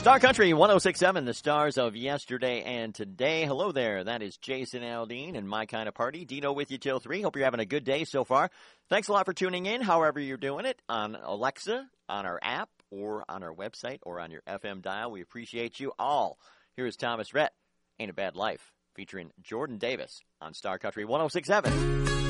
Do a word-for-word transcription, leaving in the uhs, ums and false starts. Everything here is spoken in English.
Star Country one oh six point seven, the stars of yesterday and today. Hello there. That is Jason Aldean and My Kind of Party. Dino with you till three. Hope you're having a good day so far. Thanks a lot for tuning in, however you're doing it, on Alexa, on our app, or on our website, or on your F M dial. We appreciate you all. Here is Thomas Rhett, Ain't a Bad Life, featuring Jordan Davis on Star Country one oh six point seven.